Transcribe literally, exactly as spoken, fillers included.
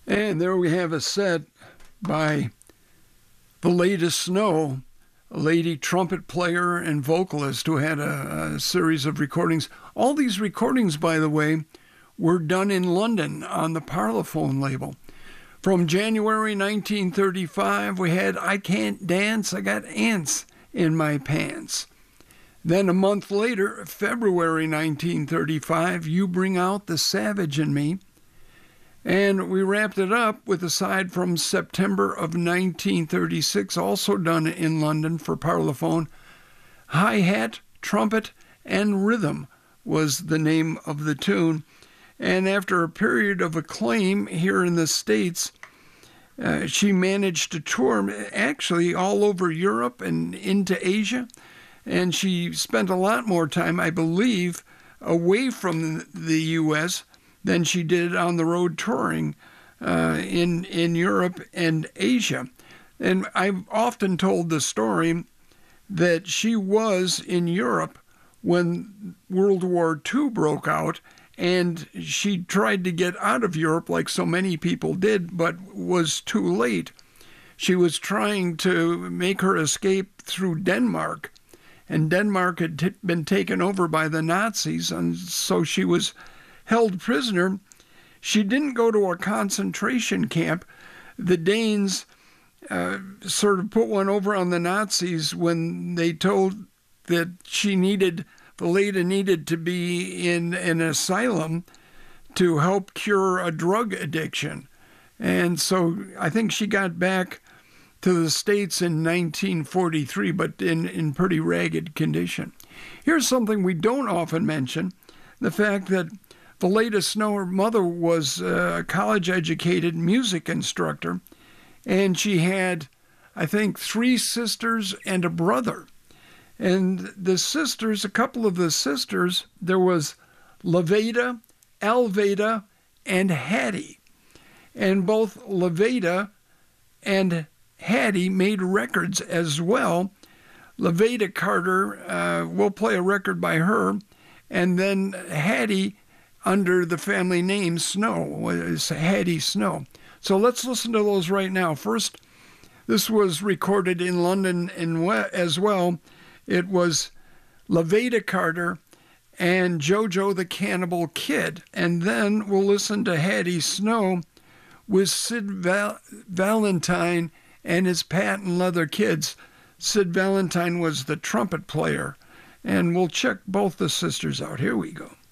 And there we have a set by The Latest Snow, a lady trumpet player and vocalist who had a, a series of recordings. All these recordings, by the way, were done in London on the Parlophone label. From January nineteen thirty-five, we had I Can't Dance, I Got Ants in My Pants. Then a month later, February nineteen thirty-five, You Bring Out the Savage in Me. And we wrapped it up with a side from September of nineteen thirty-six, also done in London for Parlophone. Hi-Hat, Trumpet, and Rhythm was the name of the tune. And after a period of acclaim here in the States, uh, she managed to tour actually all over Europe and into Asia. And she spent a lot more time, I believe, away from the U S than she did on the road touring uh, in, in Europe and Asia. And I've often told the story that she was in Europe when World War Two broke out, and she tried to get out of Europe like so many people did, but was too late. She was trying to make her escape through Denmark, and Denmark had t- been taken over by the Nazis, and so she was held prisoner. She didn't go to a concentration camp. The Danes uh, sort of put one over on the Nazis when they told that she needed Valeda needed to be in an asylum to help cure a drug addiction. And so I think she got back to the States in nineteen forty-three, but in, in pretty ragged condition. Here's something we don't often mention, the fact that Valeda Snow, her mother, was a college-educated music instructor, and she had, I think, three sisters and a brother. And the sisters, a couple of the sisters, there was Levada, Alveda, and Hattie. And both Levada and Hattie made records as well. Levada Carter, uh, we'll play a record by her, and then Hattie, under the family name Snow, was Hattie Snow. So let's listen to those right now. First, this was recorded in London as well. It was Levada Carter and JoJo the Cannibal Kid. And then we'll listen to Hattie Snow with Sid Val- Valentine and his Patent Leather Kids. Sid Valentine was the trumpet player. And we'll check both the sisters out. Here we go.